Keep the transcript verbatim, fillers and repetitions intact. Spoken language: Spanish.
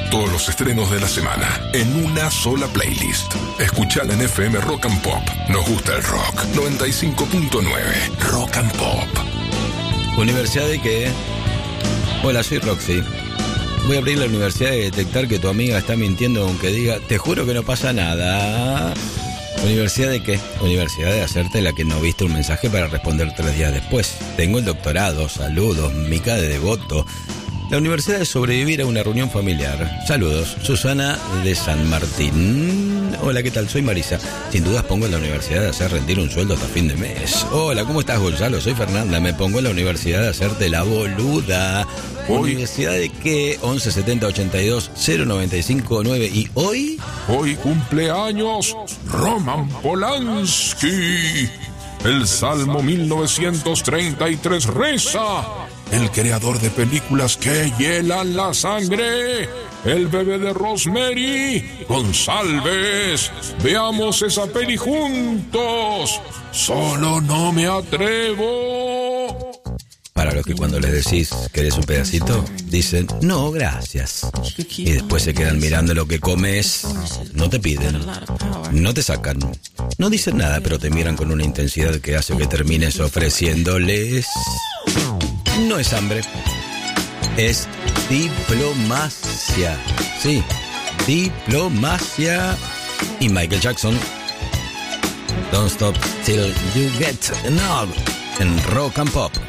Todos los estrenos de la semana en una sola playlist. Escuchala en F M Rock and Pop. Nos gusta el rock. noventa y cinco punto nueve Rock and Pop. ¿Universidad de qué? Hola, soy Roxy. Voy a abrir la universidad y detectar que tu amiga está mintiendo aunque diga, te juro que no pasa nada. ¿Universidad de qué? Universidad de hacerte la que no viste un mensaje para responder tres días después. Tengo el doctorado, saludos, Mica de Devoto. La universidad de sobrevivir a una reunión familiar. Saludos, Susana de San Martín. Hola, ¿qué tal? Soy Marisa. Sin dudas pongo en la universidad de hacer rendir un sueldo hasta fin de mes. Hola, ¿cómo estás, Gonzalo? Soy Fernanda. Me pongo en la universidad de hacerte la boluda. Hoy, ¿universidad de qué? once setenta ochenta y dos cero noventa y cinco nueve. ¿Y hoy? Hoy cumpleaños Roman Polanski. El Salmo mil novecientos treinta y tres reza: el creador de películas que hielan la sangre, el bebé de Rosemary, González. Veamos esa peli juntos. Solo no me atrevo. Para los que cuando les decís, ¿querés un pedacito? Dicen, no, gracias. Y después se quedan mirando lo que comes. No te piden, no te sacan, no dicen nada, pero te miran con una intensidad que hace que termines ofreciéndoles. No es hambre, es diplomacia. Sí, diplomacia. Y Michael Jackson, Don't Stop Till You Get Enough, en Rock and Pop.